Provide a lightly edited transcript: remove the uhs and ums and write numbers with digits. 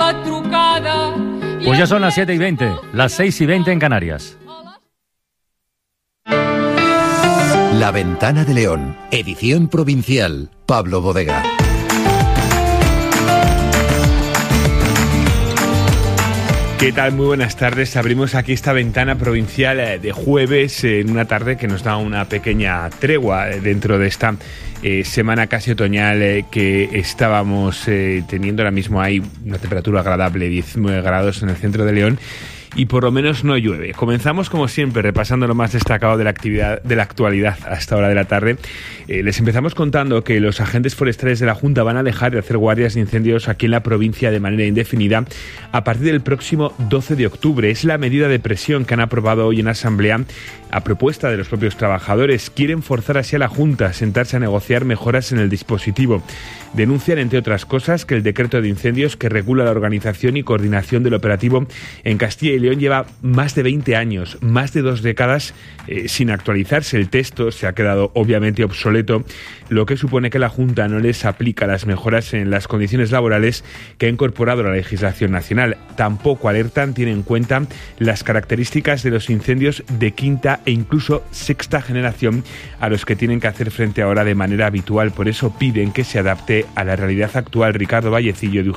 Pues ya son las 7:20, las 6:20 en Canarias. La Ventana de León, edición provincial, Pablo Bodega. ¿Qué tal? Muy buenas tardes. Abrimos aquí esta ventana provincial de jueves en una tarde que nos da una pequeña tregua dentro de esta semana casi otoñal que estábamos teniendo. Ahora mismo hay una temperatura agradable, 19 grados en el centro de León. Y por lo menos no llueve. Comenzamos como siempre repasando lo más destacado de la actualidad a esta hora de la tarde. Les empezamos contando que los agentes forestales de la Junta van a dejar de hacer guardias de incendios aquí en la provincia de manera indefinida a partir del próximo 12 de octubre. Es la medida de presión que han aprobado hoy en asamblea a propuesta de los propios trabajadores. Quieren forzar así a la Junta a sentarse a negociar mejoras en el dispositivo. Denuncian, entre otras cosas, que el decreto de incendios que regula la organización y coordinación del operativo en Castilla y León lleva más de 20 años, más de 2 décadas sin actualizarse. El texto se ha quedado obviamente obsoleto, lo que supone que la Junta no les aplica las mejoras en las condiciones laborales que ha incorporado la legislación nacional. Tampoco alertan, tienen en cuenta las características de los incendios de quinta e incluso sexta generación a los que tienen que hacer frente ahora de manera habitual. Por eso piden que se adapte a la realidad actual. Ricardo Vallecillo, de